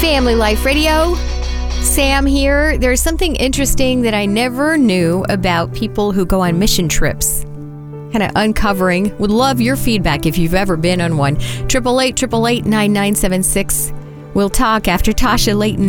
Family Life Radio. Sam here. There's something interesting that I never knew about people who go on mission trips. Kind of uncovering. Would love your feedback if you've ever been on one. 888-888-9976. We'll talk after Tasha Layton.